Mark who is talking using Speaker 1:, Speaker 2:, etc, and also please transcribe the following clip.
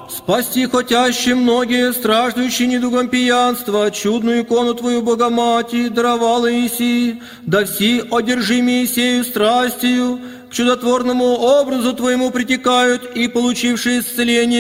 Speaker 1: спасти хотящие многие, страждущие недугом пьянства, чудную икону Твою Богомати, даровала Иси, да все одержимые сею страстью, к чудотворному образу Твоему притекают и, получившие исцеление,